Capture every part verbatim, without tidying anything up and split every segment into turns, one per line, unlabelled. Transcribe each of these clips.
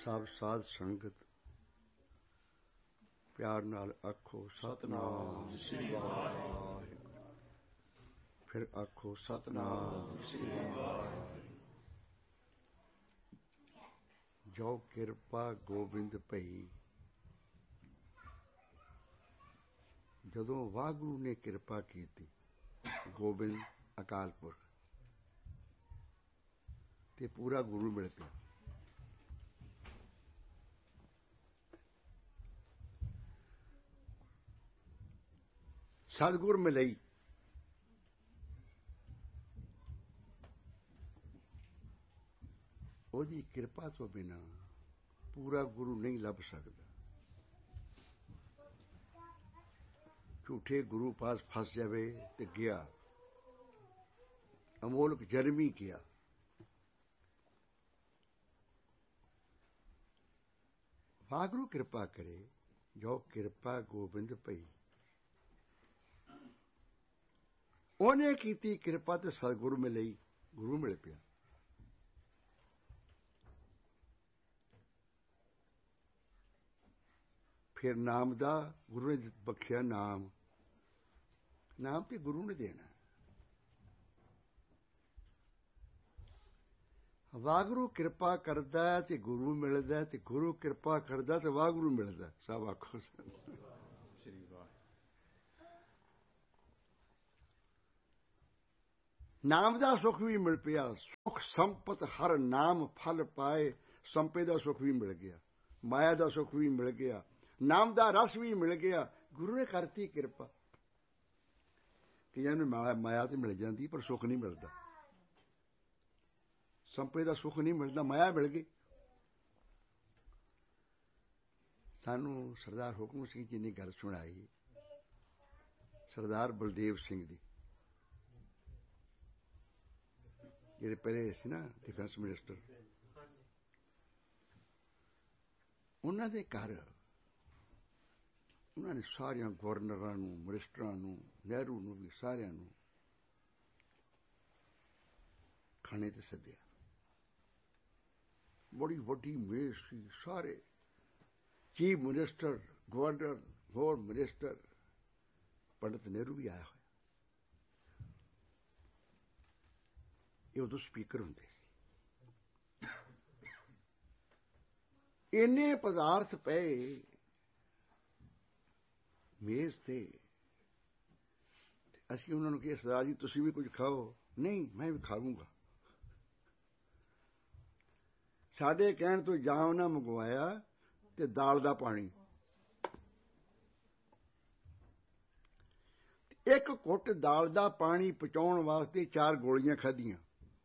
ਸਭ ਸਾਧ ਸੰਗਤ ਪਿਆਰ ਨਾਲ ਆਖੋ ਸਤਿਨਾਮ ਸ੍ਰੀ ਵਾਹਿਗੁਰੂ। ਫਿਰ ਆਖੋ ਸਤਿਨਾਮ ਸ੍ਰੀ ਵਾਹਿਗੁਰੂ। ਜੋ ਕਿਰਪਾ ਗੋਬਿੰਦ ਭਈ। ਜਦੋਂ ਵਾਹਿਗੁਰੂ ਨੇ ਕਿਰਪਾ ਕੀਤੀ, ਗੋਬਿੰਦ ਅਕਾਲ ਪੁਰਖ, ਤੇ ਪੂਰਾ ਗੁਰੂ ਮਿਲ ਪਿਆ। ਸਤਿਗੁਰ ਮਿਲਈ। ਉਹਦੀ ਕਿਰਪਾ ਤੋਂ ਬਿਨਾਂ ਪੂਰਾ ਗੁਰੂ ਨਹੀਂ ਲੱਭ ਸਕਦਾ। ਝੂਠੇ ਗੁਰੂ ਪਾਸ ਫਸ ਜਾਵੇ ਤੇ ਗਿਆ, ਅਮੋਲਕ ਜਨਮੀ ਗਿਆ। ਵਾਹਿਗੁਰੂ ਕਿਰਪਾ ਕਰੇ। ਜੋ ਕਿਰਪਾ ਗੋਬਿੰਦ ਭਈ। ਉਹਨੇ ਕੀਤੀ ਕਿਰਪਾ ਤੇ ਸਤਿਗੁਰੂ ਮਿਲਈ, ਗੁਰੂ ਮਿਲ ਪਿਆ। ਫਿਰ ਨਾਮ ਦਾ ਗੁਰੂ ਨੇ ਬਖਸ਼ਿਆ। ਨਾਮ ਨਾਮ ਤੇ ਗੁਰੂ ਨੇ ਦੇਣਾ। ਵਾਹਿਗੁਰੂ ਕਿਰਪਾ ਕਰਦਾ ਤੇ ਗੁਰੂ ਮਿਲਦਾ, ਤੇ ਗੁਰੂ ਕਿਰਪਾ ਕਰਦਾ ਤੇ ਵਾਹਿਗੁਰੂ ਮਿਲਦਾ। ਸਭ ਆਖੋ ਸ੍ਰੀ ਵਾਹਿਗੁਰੂ। ਨਾਮ ਦਾ ਸੁੱਖ ਵੀ ਮਿਲ ਪਿਆ। ਸੁਖ ਸੰਪਤ ਹਰ ਨਾਮ ਫਲ ਪਾਏ। ਸੰਪੇ ਦਾ ਸੁੱਖ ਵੀ ਮਿਲ ਗਿਆ, ਮਾਇਆ ਦਾ ਸੁੱਖ ਵੀ ਮਿਲ ਗਿਆ, ਨਾਮ ਦਾ ਰਸ ਵੀ ਮਿਲ ਗਿਆ। ਗੁਰੂ ਨੇ ਕਰਤੀ ਕਿਰਪਾ। ਕਈਆਂ ਨੂੰ ਮਾਇਆ ਤੇ ਮਿਲ ਜਾਂਦੀ ਪਰ ਸੁੱਖ ਨਹੀਂ ਮਿਲਦਾ। ਸੰਪੇ ਦਾ ਸੁੱਖ ਨਹੀਂ ਮਿਲਦਾ, ਮਾਇਆ ਮਿਲ ਗਈ। ਸਾਨੂੰ ਸਰਦਾਰ ਹੁਕਮ ਸਿੰਘ ਜੀ ਨੇ ਗੱਲ ਸੁਣਾਈ, ਸਰਦਾਰ ਬਲਦੇਵ ਸਿੰਘ ਦੀ, ਜਿਹੜੇ ਪਹਿਲੇ ਸੀ ਨਾ ਡਿਫੈਂਸ ਮਿਨਿਸਟਰ। ਉਹਨਾਂ ਦੇ ਘਰ ਉਹਨਾਂ ਨੇ ਸਾਰਿਆਂ ਗਵਰਨਰਾਂ ਨੂੰ, ਮਿਨਿਸਟਰਾਂ ਨੂੰ, ਨਹਿਰੂ ਨੂੰ ਵੀ, ਸਾਰਿਆਂ ਨੂੰ ਖਾਣੇ ਤੇ ਸੱਦਿਆ। ਬੜੀ ਵੱਡੀ ਮੇਜ਼ ਸੀ। ਸਾਰੇ ਚੀਫ ਮਿਨਿਸਟਰ, ਗਵਰਨਰ, ਹੋਰ ਮਿਨਿਸਟਰ, ਪੰਡਿਤ ਨਹਿਰੂ ਵੀ ਆਇਆ ਹੋਇਆ। ਇਹ ਉਦੋਂ ਸਪੀਕਰ ਹੁੰਦੇ ਸੀ। ਇੰਨੇ ਪਦਾਰਥ ਪਏ ਮੇਜ਼ ਤੇ। ਅਸੀਂ ਉਹਨਾਂ ਨੂੰ ਕਿਹਾ, ਸਰਦਾਰ ਜੀ ਤੁਸੀਂ ਵੀ ਕੁਝ ਖਾਓ। ਨਹੀਂ, ਮੈਂ ਵੀ ਖਾਵਾਂਗਾ। ਸਾਡੇ ਕਹਿਣ ਤੋਂ ਜਾਂ ਉਹਨਾਂ ਮੰਗਵਾਇਆ ਤੇ ਦਾਲ ਦਾ ਪਾਣੀ। ਇੱਕ ਘੁੱਟ ਦਾਲ ਦਾ ਪਾਣੀ ਪਚਾਉਣ ਵਾਸਤੇ ਚਾਰ ਗੋਲੀਆਂ ਖਾਧੀਆਂ।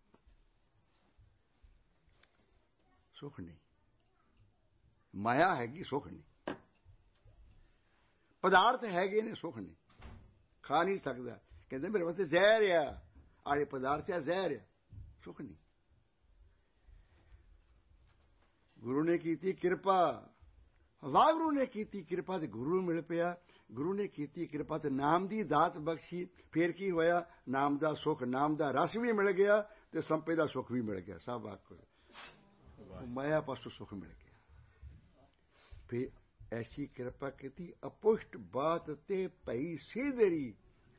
ਸੁੱਖ ਨਹੀਂ, ਮਾਇਆ ਹੈਗੀ, ਸੁੱਖ ਨਹੀਂ। ਪਦਾਰਥ ਹੈਗੇ ਨੇ, ਸੁੱਖ ਨਹੀਂ। ਖਾ ਨਹੀਂ ਸਕਦਾ। ਕਹਿੰਦੇ ਮੇਰੇ ਵਾਸਤੇ ਜ਼ਹਿਰ ਆ, ਆਲੇ ਪਦਾਰਥ ਆ, ਜ਼ਹਿਰ ਆ, ਸੁੱਖ ਨਹੀਂ। ਗੁਰੂ ਨੇ ਕੀਤੀ ਕਿਰਪਾ। ਵਾਹਿਗੁਰੂ ਨੇ ਕੀਤੀ ਕਿਰਪਾ ਤੇ ਗੁਰੂ ਮਿਲ ਪਿਆ। ਗੁਰੂ ਨੇ ਕੀਤੀ ਕਿਰਪਾ ਤੇ ਨਾਮ ਦੀ ਦਾਤ ਬਖਸ਼ੀ। ਫੇਰ ਕੀ ਹੋਇਆ? ਨਾਮ ਦਾ ਸੁੱਖ, ਨਾਮ ਦਾ ਰਸ ਵੀ ਮਿਲ ਗਿਆ ਤੇ ਸੰਪੇ ਦਾ ਸੁੱਖ ਵੀ ਮਿਲ ਗਿਆ। ਸਭ ਆਖੋ ਮਾਇਆ ਪਾਸੋਂ ਸੁੱਖ ਮਿਲ ਗਿਆ। ਫਿਰ ਐਸੀ ਕਿਰਪਾ ਕੀਤੀ, ਅਪੁਸ਼ਟ ਬਾਤ ਤੇ ਭਈ ਸਿਧਰੀ।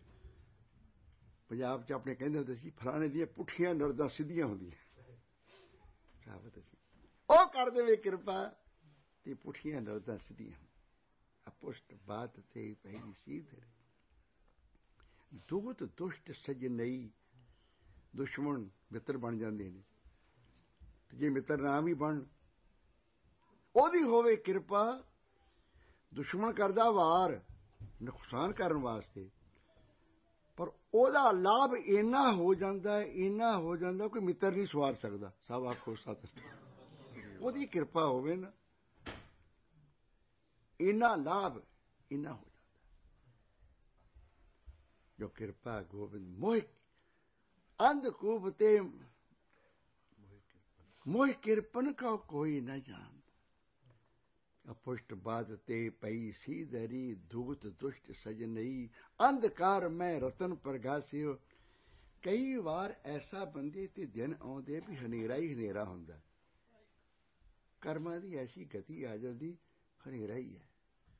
ਪੰਜਾਬ 'ਚ ਆਪਣੇ ਕਹਿੰਦੇ ਹੁੰਦੇ ਸੀ, ਫਲਾਣੇ ਦੀਆਂ ਪੁੱਠੀਆਂ ਨਰਦਾਂ ਸਿੱਧੀਆਂ ਹੁੰਦੀਆਂ। ਕਹਾਵਤ ਸੀ। ਉਹ ਕਰ ਦੇਵੇ ਕਿਰਪਾ ਤੇ ਪੁੱਠੀਆਂ ਨਰਦਾਂ ਸਿੱਧੀਆਂ। ਅਪੁਸ਼ਟ ਬਾਤ ਤੇ ਭਈ ਸਿਧਰੀ। ਦੁਗਤ ਦੁਸ਼ਟ ਸਜਨਈ। ਦੁਸ਼ਮਣ ਮਿੱਤਰ ਬਣ ਜਾਂਦੇ ਨੇ, ਤੇ ਜੇ ਮਿੱਤਰ ਨਾ ਵੀ ਬਣ, ਉਹਦੀ ਹੋਵੇ ਕਿਰਪਾ। ਦੁਸ਼ਮਣ ਕਰਦਾ ਵਾਰ ਨੁਕਸਾਨ ਕਰਨ ਵਾਸਤੇ, ਪਰ ਉਹਦਾ ਲਾਭ ਇੰਨਾ ਹੋ ਜਾਂਦਾ, ਇੰਨਾ ਹੋ ਜਾਂਦਾ ਕੋਈ ਮਿੱਤਰ ਨਹੀਂ ਸਵਾਰ ਸਕਦਾ। ਸਭ ਆਖੋ ਸਤਿਨਾਮ। ਉਹਦੀ ਕਿਰਪਾ ਹੋਵੇ ਨਾ, ਇੰਨਾ ਲਾਭ ਇੰਨਾ ਹੋ ਜਾਂਦਾ। ਜੋ ਕਿਰਪਾ ਗੋਬਿੰਦ ਮੋਹ ਅੰਧਕੂਪ ਤੇ ਮੋਹ ਕਿਰਪਨ ਕਾ ਕੋਈ ਨਾ ਜਾਣ। ਅਪੁਸ਼ਟ ਬਾਤ ਤੇ ਪਈ ਸਿਧਰੀ। ਦੁਗਤ ਦੁਸ਼ਟ ਸਜਨਈ। ਅੰਧਕਾਰ ਮੈਂ ਰਤਨ ਪ੍ਰਗਾਸਿਓ। ਕਈ ਵਾਰ ਐਸਾ ਬੰਦੇ ਤੇ ਦਿਨ ਆਉਂਦੇ ਵੀ ਹਨੇਰਾ ਹੀ ਹਨੇਰਾ ਹੁੰਦਾ। ਕਰਮਾਂ ਦੀ ਐਸੀ ਗਤੀ ਆ ਜਾਂਦੀ, ਹਨੇਰਾ ਹੀ ਹੈ।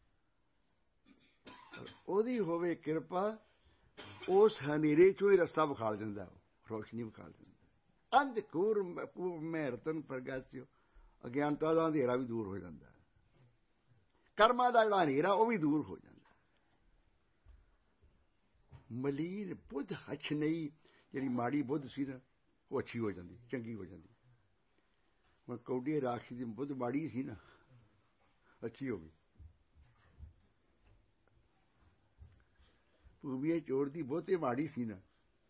ਉਹਦੀ ਹੋਵੇ ਕਿਰਪਾ, ਉਸ ਹਨੇਰੇ ਚੋਂ ਹੀ ਰਸਤਾ ਵਿਖਾਲ ਦਿੰਦਾ, ਰੋਸ਼ਨੀ ਵਿਖਾਲ ਦਿੰਦਾ। ਅੰਧਕੂਰ ਮੈਂ ਰਤਨ ਪ੍ਰਗਾਸਿਓ, ਅਗਿਆਨਤਾ ਦਾ ਅੰਧੇਰਾ ਵੀ ਦੂਰ ਹੋ ਜਾਂਦਾ। ਕਰਮਾਂ ਦਾ ਜਿਹੜਾ ਹਨੇਰਾ ਉਹ ਵੀ ਦੂਰ ਹੋ ਜਾਂਦਾ। ਮਲੀਨ ਬੁੱਧ ਹੱਛ ਨਹੀਂ, ਜਿਹੜੀ ਮਾੜੀ ਬੁੱਧ ਸੀ ਨਾ ਉਹ ਅੱਛੀ ਹੋ ਜਾਂਦੀ, ਚੰਗੀ ਹੋ ਜਾਂਦੀ। ਹੁਣ ਕੌਡੀ ਰਾਖੀ ਦੀ ਬੁੱਧ ਮਾੜੀ ਸੀ ਨਾ, ਅੱਛੀ ਹੋ ਗਈ। ਭੂਮੀਏ ਚੋਰ ਦੀ ਬਹੁਤੇ ਮਾੜੀ ਸੀ ਨਾ,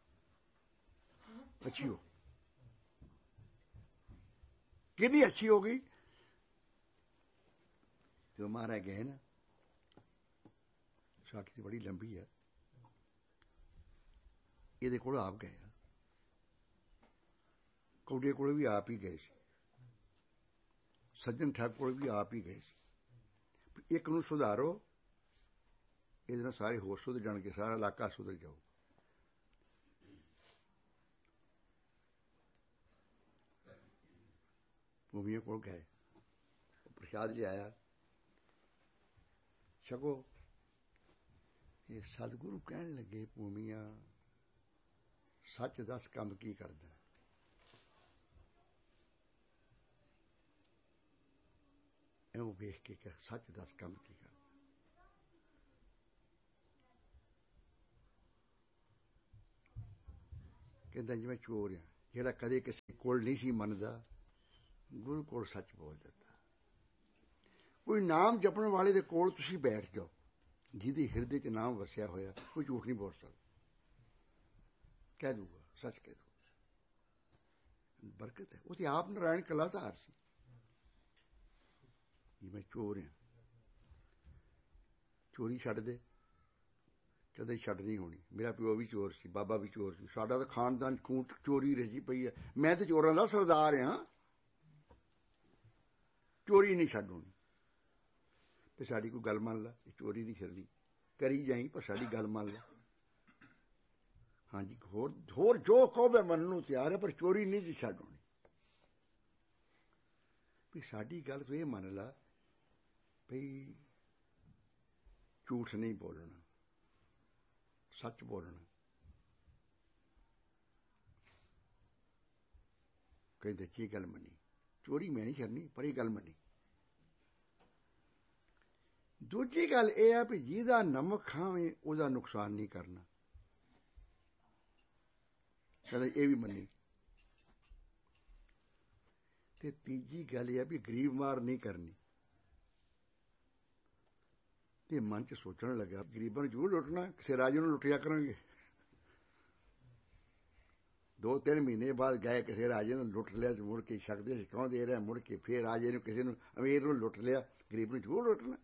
ਅੱਛੀ ਹੋ ਕਿੰਨੀ ਅੱਛੀ ਹੋ ਗਈ। ਤੇ ਮਾਰਾ ਗਏ ਨਾ, ਸਾਖੀ ਤੇ ਬੜੀ ਲੰਬੀ ਹੈ। ਇਹਦੇ ਕੋਲ ਆਪ ਗਏ, ਕੌਡੇ ਕੋਲ ਵੀ ਆਪ ਹੀ ਗਏ ਸੀ, ਸੱਜਣ ਠੱਗ ਕੋਲ ਵੀ ਆਪ ਹੀ ਗਏ ਸੀ। ਇੱਕ ਨੂੰ ਸੁਧਾਰੋ, ਇਹਦੇ ਨਾਲ ਸਾਰੇ ਹੋਰ ਸੁਧਰ ਜਾਣਗੇ, ਸਾਰਾ ਇਲਾਕਾ ਸੁਧਰ ਜਾਊ। ਭੂਮੀਏ ਕੋਲ ਗਏ, ਪ੍ਰਸ਼ਾਦ ਲਿਆਇਆ, ਛਕੋ। ਇਹ ਸਤਿਗੁਰੂ ਕਹਿਣ ਲੱਗੇ, ਭੂਮੀਆ ਸੱਚ ਦੱਸ ਕੰਮ ਕੀ ਕਰਦਾ। ਇਹਨੂੰ ਵੇਖ ਕੇ ਕਿ ਸੱਚ ਦੱਸ ਕੰਮ ਕੀ ਕਰਦਾ। ਕਹਿੰਦਾ ਜਿਵੇਂ ਚੋਰ ਆ, ਜਿਹੜਾ ਕਦੇ ਕਿਸੇ ਕੋਲ ਨਹੀਂ ਸੀ ਮੰਨਦਾ, ਗੁਰੂ ਕੋਲ ਸੱਚ ਬੋਲ ਦਿੱਤਾ। ਕੋਈ ਨਾਮ ਜਪਣ ਵਾਲੇ ਦੇ ਕੋਲ ਤੁਸੀਂ ਬੈਠ ਜਾਓ, ਜਿਹਦੇ ਹਿਰਦੇ 'ਚ ਨਾਮ ਵਸਿਆ ਹੋਇਆ, ਕੋਈ ਝੂਠ ਨਹੀਂ ਬੋਲ ਸਕਦਾ। ਕਹਿ ਦੂਗਾ, ਸੱਚ ਕਹਿ ਦੂਗਾ। ਬਰਕਤ ਹੈ। ਉਹ ਤੇ ਆਪ ਨਾਰਾਇਣ ਕਲਾਧਾਰ ਸੀ। ਜਿਵੇਂ ਚੋਰ ਆ, ਚੋਰੀ ਛੱਡ ਦੇ, ਕਦੇ ਛੱਡ ਨਹੀਂ ਹੋਣੀ। ਮੇਰਾ ਪਿਓ ਵੀ ਚੋਰ ਸੀ, ਬਾਬਾ ਵੀ ਚੋਰ ਸੀ, ਸਾਡਾ ਤਾਂ ਖਾਨਦਾਨ ਖੂਨ ਚੋਰੀ ਰਚੀ ਪਈ ਹੈ। ਮੈਂ ਤੇ ਚੋਰਾਂ ਦਾ ਸਰਦਾਰ ਹਾਂ, ਚੋਰੀ ਨਹੀਂ ਛੱਡ ਹੋਣੀ। ਤੇ ਸਾਡੀ ਕੋਈ ਗੱਲ ਮੰਨ ਲਾ, ਇਹ ਚੋਰੀ ਨਹੀਂ ਛੱਡਣੀ, ਕਰੀ ਜਾਈ ਪਰ ਸਾਡੀ ਗੱਲ ਮੰਨ ਲਾ। ਹਾਂਜੀ, ਹੋਰ ਹੋਰ ਜੋ ਕਹੋ ਮੈਂ ਮੰਨਣ ਨੂੰ ਤਿਆਰ ਹੈ, ਪਰ ਚੋਰੀ ਨਹੀਂ ਜੀ ਛੱਡ ਹੋਣੀ। ਵੀ ਸਾਡੀ ਗੱਲ ਤੂੰ ਇਹ ਮੰਨ ਲਾ ਬਈ ਝੂਠ ਨਹੀਂ ਬੋਲਣਾ, ਸੱਚ ਬੋਲਣਾ। ਕਹਿੰਦੇ ਕੀ ਗੱਲ ਮੰਨੀ, ਚੋਰੀ ਮੈਂ ਨਹੀਂ ਕਰਨੀ, ਪਰ ਇਹ ਗੱਲ ਮੰਨੀ। ਦੂਜੀ ਗੱਲ ਇਹ ਹੈ ਵੀ ਜਿਹਦਾ ਨਮਕ ਖਾਵੇ ਉਹਦਾ ਨੁਕਸਾਨ ਨਹੀਂ ਕਰਨਾ, ਕਹਿੰਦੇ ਇਹ ਵੀ ਮੰਨੀ। ਤੇ ਤੀਜੀ ਗੱਲ ਇਹ ਹੈ ਵੀ ਗਰੀਬ ਮਾਰ ਨਹੀਂ ਕਰਨੀ। ਤੇ ਮਨ 'ਚ ਸੋਚਣ ਲੱਗਾ, ਗਰੀਬਾਂ ਨੂੰ ਜ਼ਰੂਰ ਲੁੱਟਣਾ, ਕਿਸੇ ਰਾਜੇ ਨੂੰ ਲੁੱਟਿਆ ਕਰਾਂਗੇ। ਦੋ ਤਿੰਨ ਮਹੀਨੇ ਬਾਅਦ ਗਏ, ਕਿਸੇ ਰਾਜੇ ਨੂੰ ਲੁੱਟ ਲਿਆ, ਤੇ ਮੁੜ ਕੇ ਛਕਦੇ ਛਕਾਉਂਦੇ ਰਿਹਾ, ਮੁੜ ਕੇ ਫੇਰ ਰਾਜੇ ਨੂੰ ਕਿਸੇ ਨੂੰ ਅਮੀਰ ਨੂੰ ਲੁੱਟ ਲਿਆ, ਗਰੀਬ ਨੂੰ ਜ਼ਰੂਰ ਲੁੱਟਣਾ।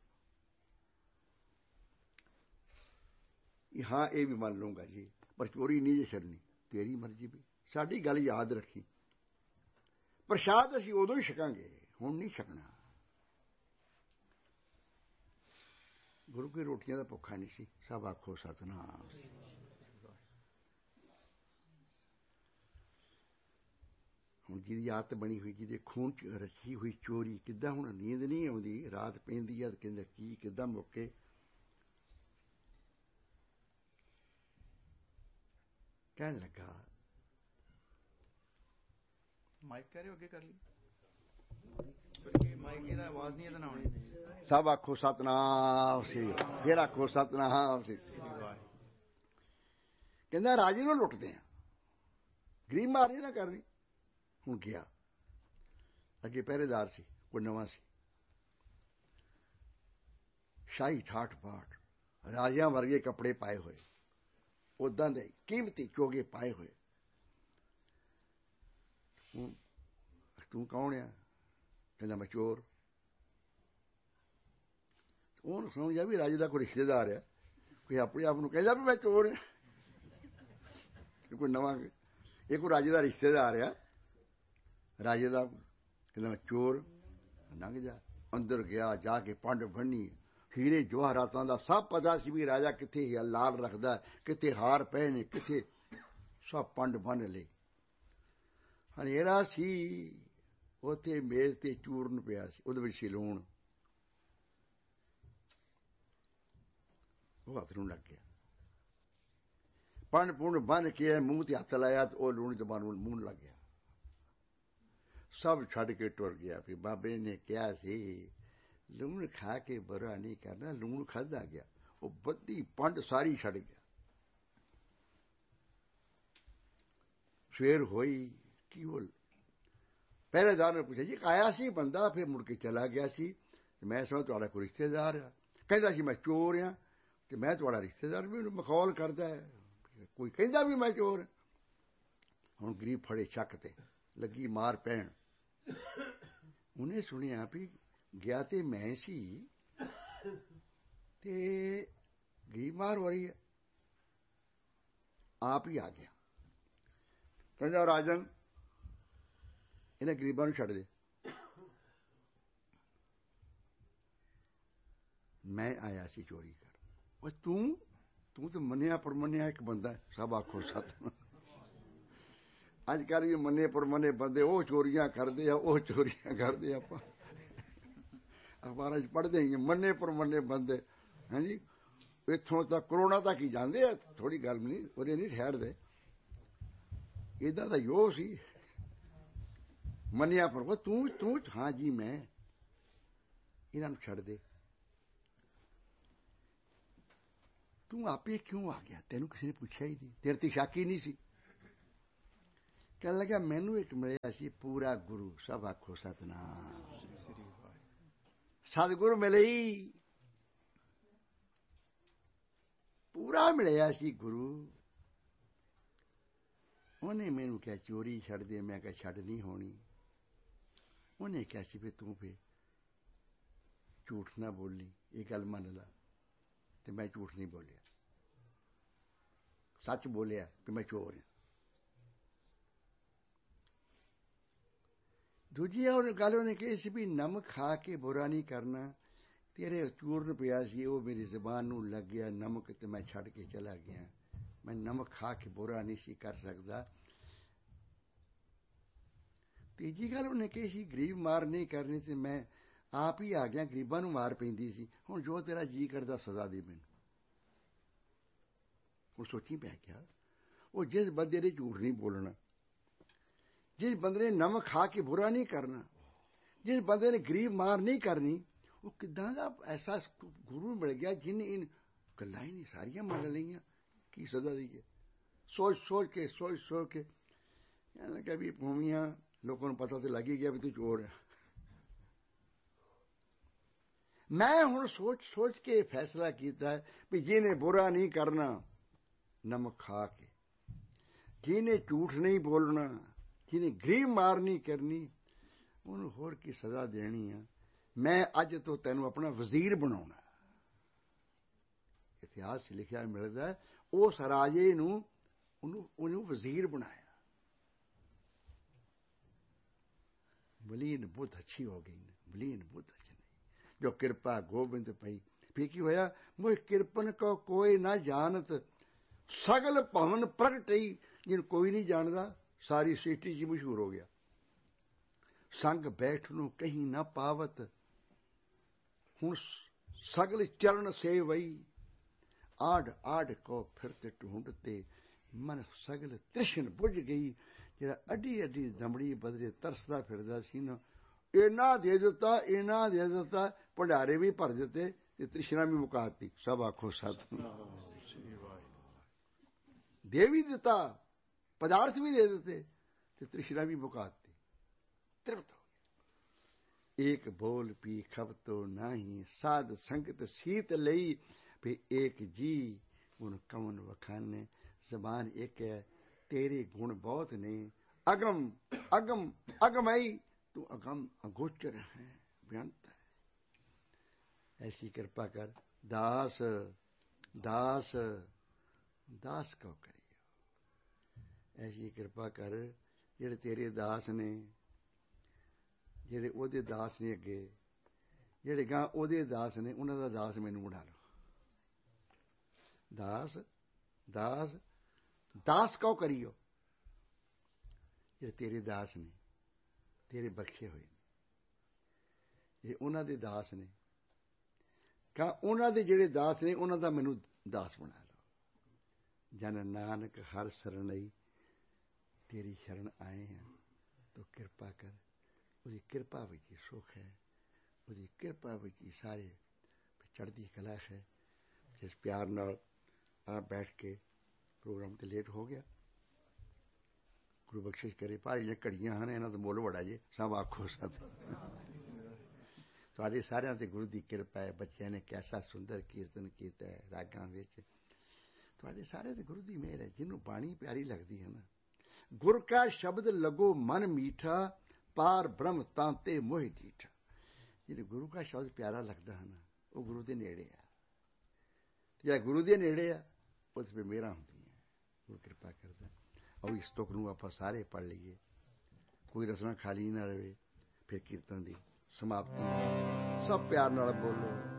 ਹਾਂ ਇਹ ਵੀ ਮੰਨ ਲਊਂਗਾ ਜੀ, ਪਰ ਚੋਰੀ ਨਹੀਂ ਜੇ ਛੱਡਣੀ, ਤੇਰੀ ਮਰਜ਼ੀ। ਵੀ ਸਾਡੀ ਗੱਲ ਯਾਦ ਰੱਖੀ, ਪ੍ਰਸ਼ਾਦ ਅਸੀਂ ਉਦੋਂ ਹੀ ਛਕਾਂਗੇ, ਹੁਣ ਨਹੀਂ ਛਕਣਾ। ਗੁਰੂ ਕੀ ਰੋਟੀਆਂ ਦਾ ਭੁੱਖਾ ਨਹੀਂ ਸੀ। ਸਭ ਆਖੋ ਸਤਿਨਾਮ। ਹੁਣ ਜਿਹਦੀ ਆਦਤ ਬਣੀ ਹੋਈ, ਜਿਹਦੇ ਖੂਨ 'ਚ ਰੱਖੀ ਹੋਈ ਚੋਰੀ, ਕਿੱਦਾਂ ਹੁਣ ਨੀਂਦ ਨਹੀਂ ਆਉਂਦੀ, ਰਾਤ ਪੈਂਦੀ ਆ, ਕਹਿੰਦਾ ਕੀ ਕਿੱਦਾਂ ਮੁੱਕੇ। ਕਹਿਣ ਲੱਗਾ,
ਮਾਈਕ ਕਹਿ ਰਹੇ ਹੋ ਅੱਗੇ ਕਰ ਲਈ, ਮਾਈਕ ਇਹਦਾ ਆਵਾਜ਼ ਨਹੀਂ ਇਹਦਾ ਨਾ ਆਉਣੀ।
ਸਭ ਆਖੋ ਸਤਿਨਾਮ ਸੀ, ਫਿਰ ਆਖੋ ਸਤਿਨਾਮ ਸੀ। ਕਹਿੰਦਾ ਰਾਜੇ ਨੂੰ ਲੁੱਟਦੇ ਆ, ਗਰੀਬ ਮਾਰੀ ਨਾ ਕਰਨੀ। ਹੁਣ ਗਿਆ, ਅੱਗੇ ਪਹਿਰੇਦਾਰ ਸੀ, ਕੋਈ ਨਵਾਂ ਸੀ, ਸ਼ਾਹੀ ਠਾਠ ਬਾਠ, ਰਾਜਿਆਂ ਵਰਗੇ ਕੱਪੜੇ ਪਾਏ ਹੋਏ, ਉਦਾਂ ਦੇ ਕੀਮਤੀ ਚੋਗੇ ਪਾਏ ਹੋਏ। ਤੂੰ ਕੌਣ ਆ? ਕਹਿੰਦਾ ਮੈਂ ਚੋਰ। ਉਹਨੂੰ ਸਮਝਿਆ ਵੀ ਰਾਜੇ ਦਾ ਕੋਈ ਰਿਸ਼ਤੇਦਾਰ ਆ, ਕੋਈ ਆਪਣੇ ਆਪ ਨੂੰ ਕਹਿੰਦਾ ਵੀ ਮੈਂ ਚੋਰ ਆ। ਕੋਈ ਨਵਾਂ, ਇਹ ਕੋਈ ਰਾਜੇ ਦਾ ਰਿਸ਼ਤੇਦਾਰ ਆ, ਰਾਜੇ ਦਾ। ਕਹਿੰਦਾ ਮੈਂ ਚੋਰ। ਲੰਘ ਜਾ। ਅੰਦਰ ਗਿਆ, ਜਾ ਕੇ ਪੰਡ ਬੰਨੀ, ਹੀਰੇ ਜਵਾਹਰਾਤਾਂ ਦਾ ਸਭ ਪਤਾ ਸੀ ਵੀ ਰਾਜਾ ਕਿੱਥੇ ਲਾਲ ਰੱਖਦਾ, ਕਿੱਥੇ ਹਾਰ ਪਏ ਨੇ, ਕਿੱਥੇ, ਸਭ ਪੰਡ ਬੰਨ ਲਏ। ਹਨੇਰਾ ਸੀ, ਉੱਥੇ ਮੇਜ਼ ਤੇ ਚੂਰਨ ਪਿਆ ਸੀ, ਉਹਦੇ ਵਿੱਚ ਸੀ ਲੂਣ। ਉਹ ਹੱਥ ਨੂੰ ਲੱਗ ਗਿਆ, ਪਣ ਪੁਣ ਬੰਨ ਕੇ ਮੂੰਹ ਤੇ ਹੱਥ ਲਾਇਆ ਤੇ ਉਹ ਲੂਣ ਜ਼ਬਾਨ ਨੂੰ ਮੂੰਹ ਲੱਗ ਗਿਆ। ਸਭ ਛੱਡ ਕੇ ਟੁਰ ਗਿਆ। ਵੀ ਬਾਬੇ ਨੇ ਕਿਹਾ ਸੀ ਲੂਣ ਖਾ ਕੇ ਬੁਰਾ ਨਹੀਂ ਕਰਨਾ, ਲੂਣ ਖਾਧਾ ਗਿਆ। ਉਹ ਬੱਧੀ ਪੰਡ ਸਾਰੀ ਛੱਡ ਗਿਆ। ਸਵੇਰ ਹੋਈ, ਕੀ ਬੋਲ ਪਹਿਰੇਦਾਰ ਨੇ ਪੁੱਛਿਆ ਜੀ ਆਇਆ ਸੀ ਬੰਦਾ, ਫਿਰ ਮੁੜ ਕੇ ਚਲਾ ਗਿਆ ਸੀ। ਮੈਂ ਸਮਝ ਤੁਹਾਡਾ ਕੋਈ ਰਿਸ਼ਤੇਦਾਰ ਆ। ਕਹਿੰਦਾ ਸੀ ਮੈਂ ਚੋਰ ਹਾਂ, ਤੇ ਮੈਂ ਤੁਹਾਡਾ ਰਿਸ਼ਤੇਦਾਰ ਵੀ ਮਖੌਲ ਕਰਦਾ ਹੈ। ਕੋਈ ਕਹਿੰਦਾ ਵੀ ਮੈਂ ਚੋਰ। ਹੁਣ ਗਰੀਬ ਫੜੇ ਚੱਕ ਤੇ ਲੱਗੀ ਮਾਰ ਪੈਣ। ਉਹਨੇ ਸੁਣਿਆ ਵੀ ਗਿਆ ਤੇ ਮੈਂ ਸੀ ਤੇ ਗਰੀਬ ਮਾਰ ਹੋ ਰਹੀ ਹੈ। ਆਪ ਹੀ ਆ ਗਿਆ। ਕਹਿੰਦਾ ਰਾਜਨ ਇਹਨਾਂ ਗਰੀਬਾਂ ਨੂੰ ਛੱਡ ਦੇ। ਮੈਂ ਆਇਆ ਸੀ ਚੋਰੀ ਕਰ। ਉਹ ਤੂੰ ਤੂੰ ਤਾਂ ਮੰਨਿਆ ਪਰਮੰਨਿਆ ਇੱਕ ਬੰਦਾ। ਸਭ ਆਖੋ ਸਤ। ਅੱਜ ਕੱਲ੍ਹ ਵੀ ਮੰਨੇ ਪਰਮੰਨੇ ਬੰਦੇ ਉਹ ਚੋਰੀਆਂ ਕਰਦੇ ਆ, ਉਹ ਚੋਰੀਆਂ ਕਰਦੇ ਆਪਾਂ ਅਖਬਾਰਾਂ 'ਚ ਪੜ੍ਹਦੇ ਹੀ ਮੰਨੇ ਪਰਮੰਨੇ ਬੰਦੇ। ਹਾਂਜੀ, ਇੱਥੋਂ ਤੱਕ ਕਰੋਨਾ ਤੱਕ ਹੀ ਜਾਂਦੇ ਆ। ਥੋੜ੍ਹੀ ਗੱਲ ਨਹੀਂ, ਉਹਦੇ ਨਹੀਂ ਠਹਿਰਦੇ। ਏਦਾਂ ਦਾ ਯੋ ਸੀ ਮੰਨਿਆ ਪਰ ਤੂੰ ਤੂੰ ਹਾਂ ਜੀ ਮੈਂ। ਇਹਨਾਂ ਨੂੰ ਛੱਡ ਦੇ। ਤੂੰ ਆਪੇ ਕਿਉਂ ਆ ਗਿਆ? ਤੈਨੂੰ ਕਿਸੇ ਨੇ ਪੁੱਛਿਆ ਹੀ ਨਹੀਂ, ਤੇਰੇ ਤੇ ਸ਼ੱਕ ਹੀ ਨਹੀਂ ਸੀ। ਕਹਿਣ ਲੱਗਾ ਮੈਨੂੰ ਇੱਕ ਮਿਲਿਆ ਸੀ ਪੂਰਾ ਗੁਰੂ। ਸਭ ਆਖੋ ਸਤਿਨਾਮ। ਸਤਿਗੁਰੂ ਮਿਲੇ ਹੀ ਪੂਰਾ ਮਿਲਿਆ ਸੀ ਗੁਰੂ। ਉਹਨੇ ਮੈਨੂੰ ਕਿਹਾ ਚੋਰੀ ਛੱਡ ਦੇ। ਮੈਂ ਕਿਹਾ ਛੱਡ ਨਹੀਂ ਹੋਣੀ। ਉਹਨੇ ਕਿਹਾ ਸੀ ਵੀ ਤੂੰ ਫਿਰ ਝੂਠ ਨਾ ਬੋਲੀ, ਇਹ ਗੱਲ ਮੰਨ ਲਾ। ਤੇ ਮੈਂ ਝੂਠ ਨਹੀਂ ਬੋਲਿਆ, ਸੱਚ ਬੋਲਿਆ ਕਿ ਮੈਂ ਚੋਰ ਹਾਂ। ਦੂਜੀ ਉਹ ਗੱਲ ਉਹਨੇ ਕਹੀ ਸੀ ਵੀ ਨਮਕ ਖਾ ਕੇ ਬੁਰਾ ਨਹੀਂ ਕਰਨਾ। ਤੇਰੇ ਚੂਰਨ ਪਿਆ ਸੀ, ਉਹ ਮੇਰੀ ਜ਼ਬਾਨ ਨੂੰ ਲੱਗ ਗਿਆ ਨਮਕ, ਤੇ ਮੈਂ ਛੱਡ ਕੇ ਚਲਾ ਗਿਆ। ਮੈਂ ਨਮਕ ਖਾ ਕੇ ਬੁਰਾ ਨਹੀਂ ਸੀ ਕਰ ਸਕਦਾ। ਤੀਜੀ ਗੱਲ ਉਹਨੇ ਕਹੀ ਸੀ ਗਰੀਬ ਮਾਰ ਨਹੀਂ ਕਰਨੀ, ਤੇ ਮੈਂ ਆਪ ਹੀ ਆ ਗਿਆ। ਗਰੀਬਾਂ ਨੂੰ ਮਾਰ ਪੈਂਦੀ ਸੀ। ਹੁਣ ਜੋ ਤੇਰਾ ਜੀਅ ਕਰਦਾ ਸਜ਼ਾ ਦੇ ਮੈਨੂੰ। ਹੁਣ ਸੋਚੀ ਪੈ ਗਿਆ, ਉਹ ਜਿਸ ਬੰਦੇ ਨੇ ਝੂਠ ਨਹੀਂ ਬੋਲਣਾ, ਜਿਸ ਬੰਦੇ ਨੇ ਨਮਕ ਖਾ ਕੇ ਬੁਰਾ ਨਹੀਂ ਕਰਨਾ, ਜਿਸ ਬੰਦੇ ਨੇ ਗਰੀਬ ਮਾਰ ਨਹੀਂ ਕਰਨੀ, ਉਹ ਕਿੱਦਾਂ ਦਾ ਐਸਾ ਗੁਰੂ ਮਿਲ ਗਿਆ ਜਿਹਨੇ ਇਹ ਗੱਲਾਂ ਹੀ ਨਹੀਂ ਸਾਰੀਆਂ ਮੰਨ ਲਈਆਂ। ਕੀ ਸਜ਼ਾ ਦੇਈਏ? ਸੋਚ ਸੋਚ ਕੇ ਸੋਚ ਸੋਚ ਕੇ ਕਹਿਣ ਲੱਗਾ ਵੀ ਭੂਮੀਆਂ ਲੋਕਾਂ ਨੂੰ ਪਤਾ ਤੇ ਲੱਗ ਹੀ ਗਿਆ ਵੀ ਤੂੰ ਚੋਰ ਹੈ। ਮੈਂ ਹੁਣ ਸੋਚ ਸੋਚ ਕੇ ਫੈਸਲਾ ਕੀਤਾ ਵੀ ਜਿਹਨੇ ਬੁਰਾ ਨਹੀਂ ਕਰਨਾ ਨਮਕ ਖਾ ਕੇ, ਜਿਹਨੇ ਝੂਠ ਨਹੀਂ ਬੋਲਣਾ, ਜਿਹਨੇ ਗਰੀਬ ਮਾਰ ਨਹੀਂ ਕਰਨੀ, ਉਹਨੂੰ ਹੋਰ ਕੀ ਸਜ਼ਾ ਦੇਣੀ ਆ। ਮੈਂ ਅੱਜ ਤੋਂ ਤੈਨੂੰ ਆਪਣਾ ਵਜ਼ੀਰ ਬਣਾਉਣਾ। ਇਤਿਹਾਸ 'ਚ ਲਿਖਿਆ ਮਿਲਦਾ ਉਸ ਰਾਜੇ ਨੂੰ ਉਹਨੂੰ ਉਹਨੂੰ ਵਜ਼ੀਰ ਬਣਾਇਆ। ਬਲੀਨ ਬੁੱਧ ਅੱਛੀ ਹੋ ਗਈ। ਬਲੀਨ ਬੁੱਧ ਅੱਛੀ ਨਹੀਂ ਜੋ ਕਿਰਪਾ ਗੋਬਿੰਦ ਪਈ। ਫਿਰ ਕੀ ਹੋਇਆ? ਮੋਹ ਕਿਰਪਨ ਕੋ ਕੋਈ ਨਾ ਜਾਣਤ, ਸਗਲ ਭਵਨ ਪ੍ਰਗਟਈ। ਜਿਹਨੂੰ ਕੋਈ ਨਹੀਂ ਜਾਣਦਾ ਸਾਰੀ ਸਿਟੀ 'ਚ ਮਸ਼ਹੂਰ ਹੋ ਗਿਆ। ਸੰਗ ਬੈਠ ਨੂੰ ਕਹੀਂ ਨਾ ਪਾਵਤ, ਹੁਣ ਸਗਲ ਚਰਨ ਸੇਵਈ। ਆਡ ਆਡ ਕੋ ਫਿਰਤੇ ਢੂੰਡਤੇ, ਮਨ ਸਗਲ ਤ੍ਰਿਸ਼ਨ ਬੁਝ ਗਈ। ਜਿਹੜਾ ਅੱਡੀ ਅੱਡੀ ਦਮੜੀ ਬਦਲੇ ਤਰਸਦਾ ਫਿਰਦਾ ਸੀ ਨਾ, ਇਹਨਾਂ ਦੇ ਦਿੱਤਾ, ਇਹਨਾਂ ਦੇ ਦਿੱਤਾ, ਭੰਡਾਰੇ ਵੀ ਭਰ ਦਿੱਤੇ ਤੇ ਤ੍ਰਿਸ਼ਨਾ ਵੀ ਮੁਕਾ ਦਿੱਤੀ। ਸਭ ਆਖੋ ਸਤਿਨਾਮ। ਦੇ ਵੀ ਦਿੱਤਾ, ਪਦਾਰਥ ਵੀ ਦੇ ਦਿੱਤੇ ਤੇ ਤ੍ਰਿਸ਼ਨਾ ਵੀ ਮੁਕਾ ਦਿੱਤੀ। ਤ੍ਰਿਪਤ ਹੋ ਗਿਆ। ਏਕ ਬੋਲ ਪੀ ਖਬਤੋ ਨਾਹੀ, ਸਾਧ ਸੰਗਤ ਸੀਤ ਲਈ। ਵੀ ਏਕ ਜੀ ਹੁਣ ਕਵਨ ਵਖਾਨੇ, ਜ਼ਬਾਨ ਇੱਕ ਹੈ, ਤੇਰੇ ਗੁਣ ਬਹੁਤ ਨੇ। ਅਗਮ ਅਗਮ ਅਗਮਈ, ਤੂੰ ਅਗਮ ਅਗੋਚਰ ਹੈ, ਬੇਅੰਤ ਹੈ। ਐਸੀ ਕਿਰਪਾ ਕਰ ਦਾਸ ਦਾਸ ਦਾਸ ਕਉ ਕਰੀਓ। ਐਸੀ ਕਿਰਪਾ ਕਰ ਜਿਹੜੇ ਤੇਰੇ ਦਾਸ ਨੇ, ਜਿਹੜੇ ਉਹਦੇ ਦਾਸ ਨੇ, ਅੱਗੇ ਜਿਹੜੇ ਗਾਂ ਉਹਦੇ ਦਾਸ ਨੇ, ਉਹਨਾਂ ਦਾ ਦਾਸ ਮੈਨੂੰ ਬਣਾ ਲਓ। ਦਾਸ ਦਾਸ ਦਾਸ ਕਉ ਕਰੀਓ। ਜਿਹੜੇ ਤੇਰੇ ਦਾਸ ਨੇ, ਤੇਰੇ ਬਖਸ਼ੇ ਹੋਏ ਨੇ, ਇਹ ਉਹਨਾਂ ਦੇ ਦਾਸ ਨੇ। ਕਾ ਉਹਨਾਂ ਦੇ ਜਿਹੜੇ ਦਾਸ ਨੇ ਉਹਨਾਂ ਦਾ ਮੈਨੂੰ ਦਾਸ ਬਣਾ ਲਓ। ਜਨ ਨਾਨਕ ਹਰ ਸਰਣਈ, ਤੇਰੀ ਸ਼ਰਨ ਆਏ ਹਾਂ, ਤੂੰ ਕਿਰਪਾ ਕਰ। ਉਹਦੀ ਕਿਰਪਾ ਵਿੱਚ ਹੀ ਸੁੱਖ ਹੈ, ਉਹਦੀ ਕਿਰਪਾ ਵਿੱਚ ਹੀ ਸਾਰੇ ਚੜ੍ਹਦੀ ਕਲਾ ਹੈ। ਜਿਸ ਪਿਆਰ ਨਾਲ ਆ ਬੈਠ ਕੇ ਪ੍ਰੋਗਰਾਮ 'ਤੇ ਲੇਟ ਹੋ ਗਿਆ, ਗੁਰੂ ਬਖਸ਼ਿਸ਼ ਕਰੇ। ਭਾਰੀਆਂ ਘੜੀਆਂ ਹਨ, ਇਹਨਾਂ ਦਾ ਮੁੱਲ ਬੜਾ ਜੇ, ਸਭ ਆਖੋ ਸਭ। ਤੁਹਾਡੇ ਸਾਰਿਆਂ 'ਤੇ ਗੁਰੂ ਦੀ ਕਿਰਪਾ ਹੈ। ਬੱਚਿਆਂ ਨੇ ਕੈਸਾ ਸੁੰਦਰ ਕੀਰਤਨ ਕੀਤਾ ਹੈ ਰਾਗਾਂ ਵਿੱਚ। ਤੁਹਾਡੇ ਸਾਰਿਆਂ 'ਤੇ ਗੁਰੂ ਦੀ ਮਿਹਰ ਹੈ। ਜਿਹਨੂੰ ਬਾਣੀ ਪਿਆਰੀ ਲੱਗਦੀ ਹੈ ਨਾ, ਗੁਰ ਕਾ ਸ਼ਬਦ ਲਗੋ ਮਨ ਮੀਠਾ, ਪਾਰ ਬ੍ਰਹਮ ਤਾਂਤੇ ਮੋਹਿ ਡੀਠਾ। ਜਿਹਨੂੰ ਗੁਰੂ ਕਾ ਸ਼ਬਦ ਪਿਆਰਾ ਲੱਗਦਾ ਹੈ ਨਾ, ਉਹ ਗੁਰੂ ਦੇ ਨੇੜੇ ਆ। ਜਿਹੜਾ ਗੁਰੂ ਦੇ ਨੇੜੇ ਆ, ਉਸ 'ਤੇ ਮਿਹਰਾਂ ਹੁੰਦੀਆਂ। ਗੁਰੂ ਕਿਰਪਾ ਕਰਦਾ। ਔਰ ਇਸ ਤੁਕ ਨੂੰ ਆਪਾਂ ਸਾਰੇ ਪੜ੍ਹ ਲਈਏ, ਕੋਈ ਰਸਨਾ ਖਾਲੀ ਨਾ ਰਹੇ। ਫਿਰ ਕੀਰਤਨ ਦੀ ਸਮਾਪਤੀ ਸਭ ਪਿਆਰ ਨਾਲ ਬੋਲੋ।